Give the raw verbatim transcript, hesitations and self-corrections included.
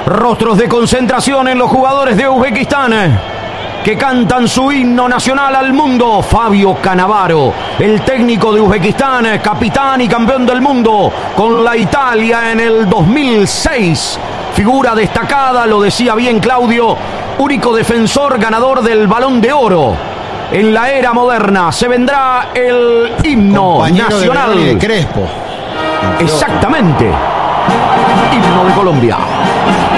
Rostros de concentración en los jugadores de Uzbekistán, que cantan su himno nacional al mundo. Fabio Cannavaro, el técnico de Uzbekistán, capitán y campeón del mundo con la Italia en el dos mil seis. Figura destacada, lo decía bien Claudio, único defensor ganador del Balón de Oro. En la era moderna se vendrá el himno Compañero nacional. De, de Crespo. Exactamente. Himno de Colombia.